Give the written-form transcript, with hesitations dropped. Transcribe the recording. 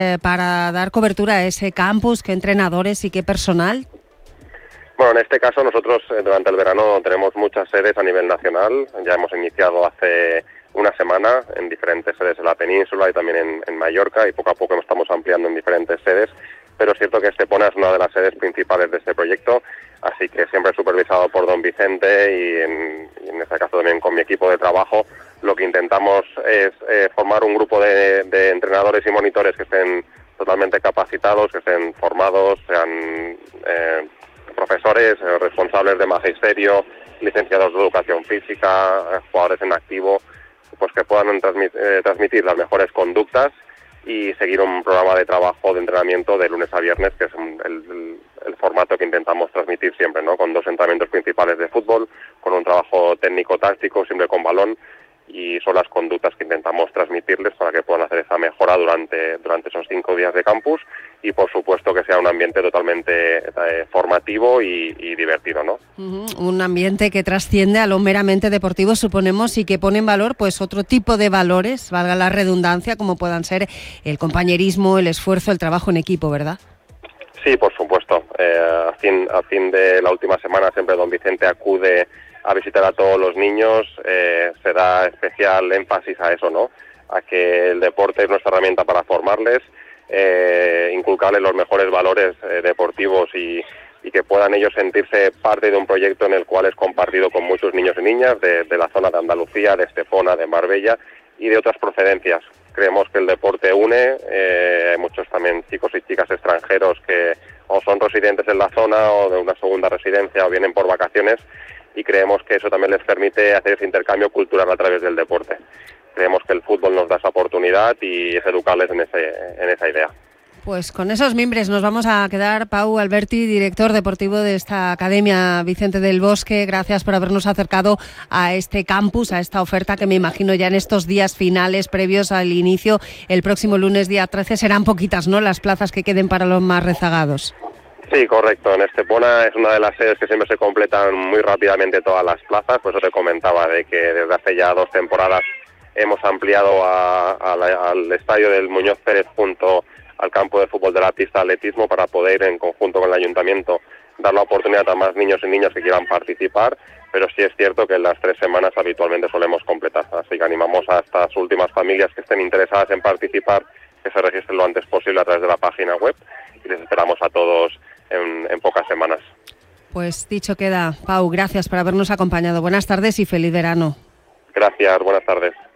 para dar cobertura a ese campus? ¿Qué entrenadores y qué personal? Bueno, en este caso nosotros durante el verano tenemos muchas sedes a nivel nacional. Ya hemos iniciado hace una semana en diferentes sedes en la península y también en Mallorca, y poco a poco nos estamos ampliando en diferentes sedes. Pero es cierto que Estepona es una de las sedes principales de este proyecto, así que siempre supervisado por don Vicente y en este caso también con mi equipo de trabajo, lo que intentamos es formar un grupo de entrenadores y monitores que estén totalmente capacitados, que estén formados, sean profesores, responsables de magisterio, licenciados de educación física, jugadores en activo, pues que puedan transmitir las mejores conductas y seguir un programa de trabajo de entrenamiento de lunes a viernes, que es el formato que intentamos transmitir siempre, ¿no? Con 2 entrenamientos principales de fútbol, con un trabajo técnico-táctico, siempre con balón, y son las conductas que intentamos transmitirles para que puedan hacer esa mejora durante esos 5 días de campus, y por supuesto que sea un ambiente totalmente formativo y divertido, ¿no? Un ambiente que trasciende a lo meramente deportivo, suponemos, y que pone en valor pues otro tipo de valores, valga la redundancia, como puedan ser el compañerismo, el esfuerzo, el trabajo en equipo, ¿verdad? Sí, por supuesto. A fin de la última semana siempre don Vicente acude a visitar a todos los niños, se da especial énfasis a eso, ¿no? A que el deporte es nuestra herramienta para formarles, inculcarles los mejores valores deportivos y que puedan ellos sentirse parte de un proyecto en el cual es compartido con muchos niños y niñas de la zona de Andalucía, de Estepona, de Marbella y de otras procedencias. Creemos que el deporte une, hay muchos también chicos y chicas extranjeros que o son residentes en la zona o de una segunda residencia o vienen por vacaciones, y creemos que eso también les permite hacer ese intercambio cultural a través del deporte. Creemos que el fútbol nos da esa oportunidad y es educarles en esa idea. Pues con esos mimbres nos vamos a quedar. Pau Alberti, director deportivo de esta Academia Vicente del Bosque, gracias por habernos acercado a este campus, a esta oferta que me imagino ya en estos días finales previos al inicio, el próximo lunes día 13, serán poquitas, ¿no?, las plazas que queden para los más rezagados. Sí, correcto. En Estepona es una de las sedes que siempre se completan muy rápidamente todas las plazas, por eso te comentaba de que desde hace ya 2 temporadas hemos ampliado al estadio del Muñoz Pérez junto al campo de fútbol de la pista de atletismo para poder, en conjunto con el ayuntamiento, dar la oportunidad a más niños y niñas que quieran participar, pero sí es cierto que en las 3 semanas habitualmente solemos completar, así que animamos a estas últimas familias que estén interesadas en participar que se registren lo antes posible a través de la página web, y les esperamos a todos en pocas semanas. Pues dicho queda. Pau, gracias por habernos acompañado. Buenas tardes y feliz verano. Gracias, buenas tardes.